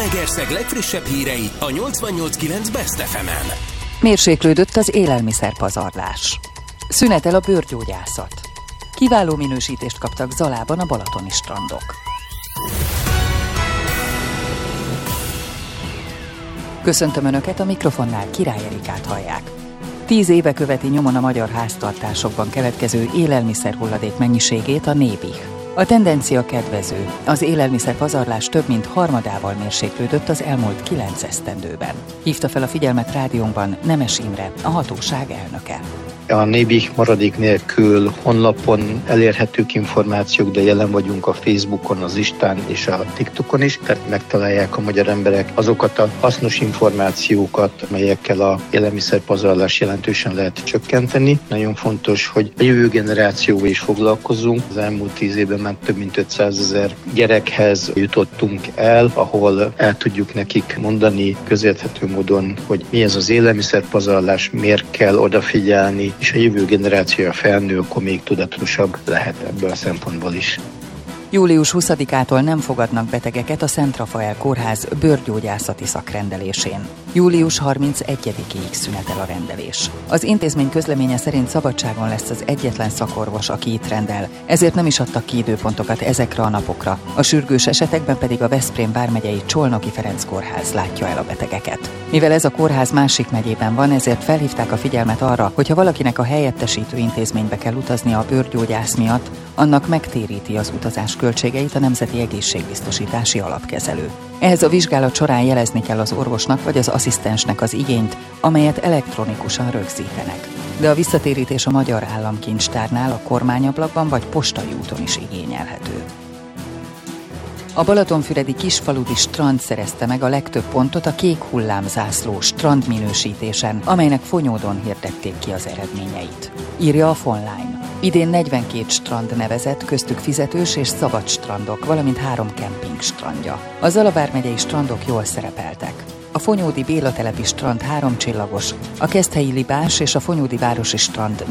Zalaegerszeg legfrissebb hírei a 88.9 Best FM-en. Mérséklődött az élelmiszerpazarlás. Szünetel a bőrgyógyászat. Kiváló minősítést kaptak Zalában a balatoni strandok. Köszöntöm Önöket, a mikrofonnál Király Erikát hallják. 10 éve követi nyomon a magyar háztartásokban keletkező élelmiszerhulladék mennyiségét a NÉBIH. A tendencia kedvező. Az élelmiszerpazarlás több mint harmadával mérséklődött az elmúlt 9 esztendőben. Hívta fel a figyelmet rádiónkban Nemes Imre, a hatóság elnöke. A NÉBIH maradék nélkül honlapon elérhetők információk, de jelen vagyunk a Facebookon, az Instán és a TikTokon is, tehát megtalálják a magyar emberek azokat a hasznos információkat, melyekkel a élelmiszerpazarlás jelentősen lehet csökkenteni. Nagyon fontos, hogy a jövő generációval is foglalkozunk. Az elmúlt 10 évben már több mint 500 000 gyerekhez jutottunk el, ahol el tudjuk nekik mondani közérthető módon, hogy mi ez az élelmiszerpazarlás, miért kell odafigyelni, és a jövő generációja felnő, akkor még tudatosabb lehet ebből a szempontból is. Július 20-ától nem fogadnak betegeket a Szent Rafael Kórház bőrgyógyászati szakrendelésén. Július 31-ig szünetel a rendelés. Az intézmény közleménye szerint szabadságon lesz az egyetlen szakorvos, aki itt rendel, ezért nem is adtak ki időpontokat ezekre a napokra. A sürgős esetekben pedig a Veszprém vármegyei Csolnoki Ferenc Kórház látja el a betegeket. Mivel ez a kórház másik megyében van, ezért felhívták a figyelmet arra, hogy ha valakinek a helyettesítő intézménybe kell utaznia a bőrgyógyász miatt, annak megtéríti az utazás költségeit a Nemzeti Egészségbiztosítási Alapkezelő. Ehhez a vizsgálat során jelezni kell az orvosnak vagy az asszisztensnek az igényt, amelyet elektronikusan rögzítenek. De a visszatérítés a Magyar Államkincstárnál, a kormányablakban vagy postai úton is igényelhető. A balatonfüredi kisfaludi strand szerezte meg a legtöbb pontot a kék hullámzászló strandminősítésen, amelynek Fonyódon hirdették ki az eredményeit. Írja a Fonline. Idén 42 strand nevezett, köztük fizetős és szabad strandok, valamint 3 kemping strandja. A Zala vármegyei strandok jól szerepeltek. A Fonyódi Béla telepi strand 3 csillagos, a Keszthelyi Libás és a Fonyódi városi strand